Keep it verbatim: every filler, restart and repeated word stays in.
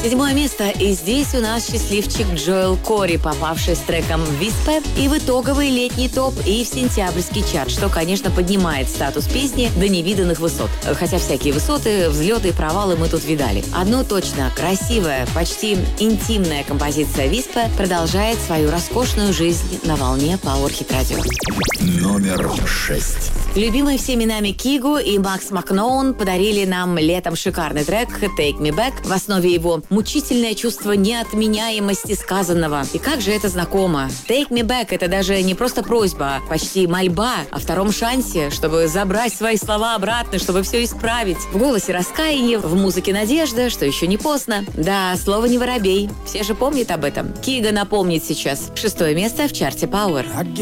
Седьмое место. И здесь у нас счастливчик Джоэл Кори, попавший с треком «Виспе» и в итоговый летний топ, и в сентябрьский чарт, что, конечно, поднимает статус песни до невиданных высот. Хотя всякие высоты, взлеты и провалы мы тут видали. Одно точно. Красивая, почти интимная композиция «Виспе» продолжает свою роскошную жизнь на волне Power Hit Radio. Номер шесть. Любимые всеми нами Кигу и Макс Макноун подарили нам летом шикарный трек «Take Me Back». В основе его мучительное чувство неотменяемости сказанного. И как же это знакомо. «Take Me Back» — это даже не просто просьба, а почти мольба о втором шансе, чтобы забрать свои слова обратно, чтобы все исправить. В голосе раскаяние, в музыке надежда, что еще не поздно. Да, слово не воробей. Все же помнят об этом. Кига напомнит сейчас. Шестое место в чарте Power.